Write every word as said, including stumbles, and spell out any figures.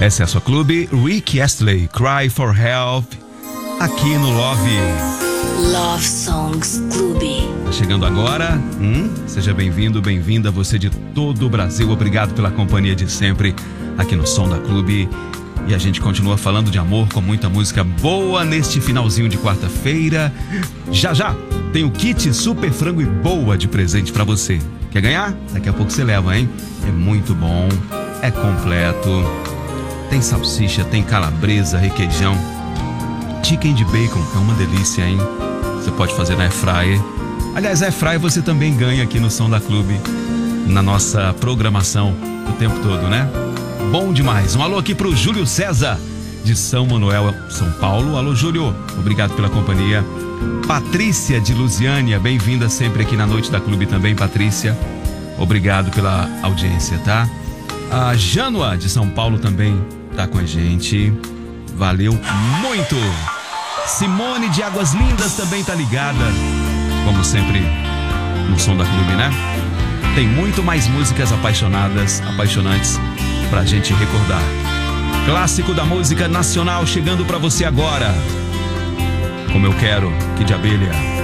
Essa é a sua clube, Rick Astley, Cry for Help, aqui no Love. Love Songs Clube. Chegando agora, hum, seja bem-vindo, bem-vinda, você de todo o Brasil. Obrigado pela companhia de sempre aqui no Som da Clube. E a gente continua falando de amor com muita música boa neste finalzinho de quarta-feira. Já já tem o kit Super Frango e Boa de presente pra você. Quer ganhar? Daqui a pouco você leva, hein? É muito bom, é completo. Tem salsicha, tem calabresa, requeijão, chicken de bacon, é uma delícia, hein? Você pode fazer na airfryer. Aliás, a airfryer você também ganha aqui no Som da Clube, na nossa programação o tempo todo, né? Bom demais. Um alô aqui pro Júlio César, de São Manuel, São Paulo. Alô, Júlio, obrigado pela companhia. Patrícia de Lusiânia, bem-vinda sempre aqui na Noite da Clube também, Patrícia. Obrigado pela audiência, tá? A Jânua de São Paulo também tá com a gente. Valeu muito. Simone de Águas Lindas também tá ligada, como sempre, no Som da Clube, né? Tem muito mais músicas apaixonadas, apaixonantes pra gente recordar. Clássico da música nacional chegando pra você agora. Como eu quero, que de abelha.